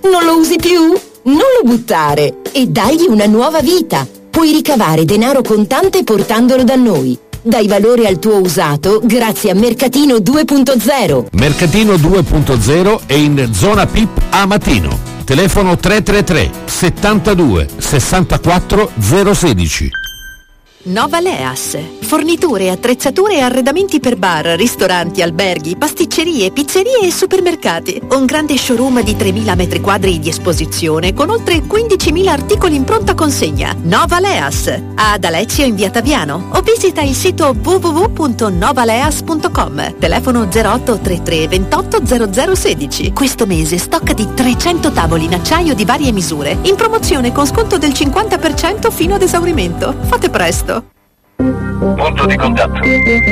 Non lo usi più? Non lo buttare e dagli una nuova vita. Puoi ricavare denaro contante portandolo da noi. Dai valore al tuo usato grazie a Mercatino 2.0. Mercatino 2.0 è in zona PIP a Matino. Telefono 333 72 64 016. Nova Leas. Forniture, attrezzature e arredamenti per bar, ristoranti, alberghi, pasticcerie, pizzerie e supermercati. Un grande showroom di 3.000 metri quadri di esposizione con oltre 15.000 articoli in pronta consegna. Nova Leas. Ad Alezio in via Taviano o visita il sito www.novaleas.com. Telefono 0833 28 0016. Questo mese stock di 300 tavoli in acciaio di varie misure. In promozione con sconto del 50% fino ad esaurimento. Fate presto. Punto di contatto.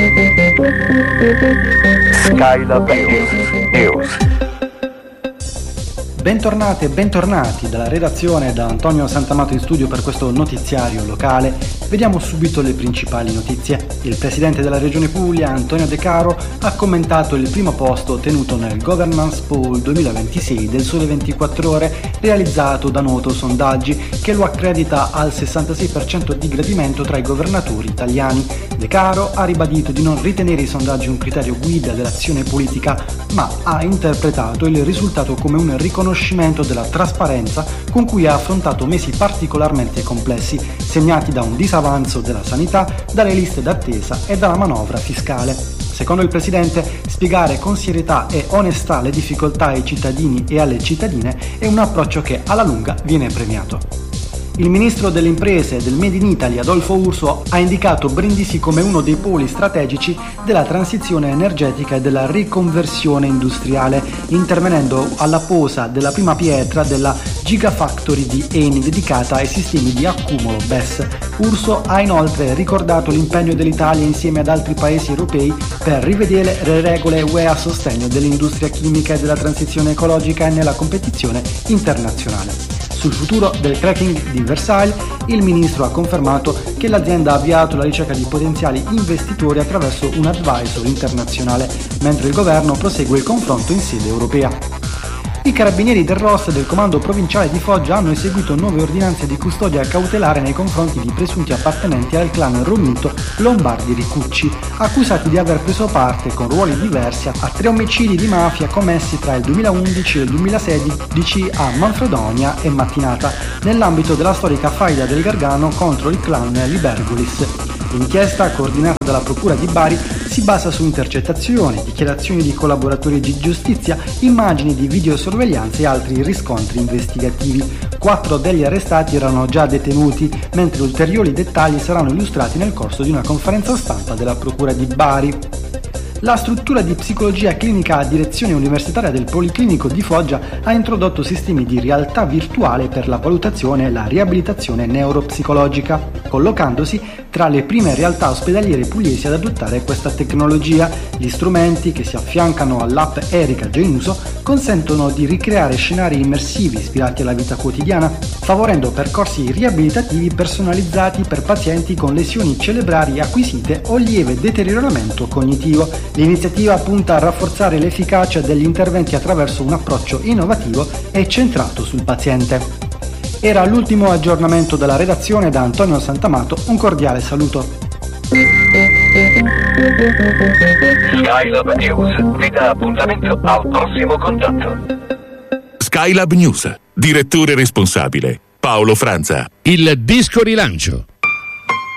Skylab News. Bentornate e bentornati dalla redazione da Antonio Santamato in studio per questo notiziario locale. Vediamo subito le principali notizie. Il presidente della Regione Puglia, Antonio De Caro, ha commentato il primo posto ottenuto nel Governance Poll 2026 del Sole 24 Ore, realizzato da Noto Sondaggi, che lo accredita al 66% di gradimento tra i governatori italiani. De Caro ha ribadito di non ritenere i sondaggi un criterio guida dell'azione politica, ma ha interpretato il risultato come un riconoscimento della trasparenza con cui ha affrontato mesi particolarmente complessi, segnati da un disavanzo della sanità, dalle liste d'attesa e dalla manovra fiscale. Secondo il Presidente, spiegare con serietà e onestà le difficoltà ai cittadini e alle cittadine è un approccio che alla lunga viene premiato. Il ministro delle imprese e del Made in Italy, Adolfo Urso, ha indicato Brindisi come uno dei poli strategici della transizione energetica e della riconversione industriale, intervenendo alla posa della prima pietra della Gigafactory di Eni dedicata ai sistemi di accumulo BESS. Urso ha inoltre ricordato l'impegno dell'Italia insieme ad altri paesi europei per rivedere le regole UE a sostegno dell'industria chimica e della transizione ecologica e nella competizione internazionale. Sul futuro del cracking di Versailles, il ministro ha confermato che l'azienda ha avviato la ricerca di potenziali investitori attraverso un advisor internazionale, mentre il governo prosegue il confronto in sede europea. I carabinieri del ROS del comando provinciale di Foggia hanno eseguito nuove ordinanze di custodia cautelare nei confronti di presunti appartenenti al clan Romito Lombardi Ricucci, accusati di aver preso parte con ruoli diversi a 3 omicidi di mafia commessi tra il 2011 e il 2016 a Manfredonia e Mattinata, nell'ambito della storica faida del Gargano contro il clan Libergolis. L'inchiesta, coordinata dalla Procura di Bari, si basa su intercettazioni, dichiarazioni di collaboratori di giustizia, immagini di videosorveglianza e altri riscontri investigativi. 4 degli arrestati erano già detenuti, mentre ulteriori dettagli saranno illustrati nel corso di una conferenza stampa della Procura di Bari. La struttura di psicologia clinica a direzione universitaria del Policlinico di Foggia ha introdotto sistemi di realtà virtuale per la valutazione e la riabilitazione neuropsicologica, collocandosi tra le prime realtà ospedaliere pugliesi ad adottare questa tecnologia. Gli strumenti, che si affiancano all'app Erica già in uso, consentono di ricreare scenari immersivi ispirati alla vita quotidiana, favorendo percorsi riabilitativi personalizzati per pazienti con lesioni cerebrali acquisite o lieve deterioramento cognitivo. L'iniziativa punta a rafforzare l'efficacia degli interventi attraverso un approccio innovativo e centrato sul paziente. Era l'ultimo aggiornamento della redazione da Antonio Santamato, un cordiale saluto. Skylab News vi dà appuntamento al prossimo contatto. Skylab News, direttore responsabile Paolo Franza. Il disco rilancio.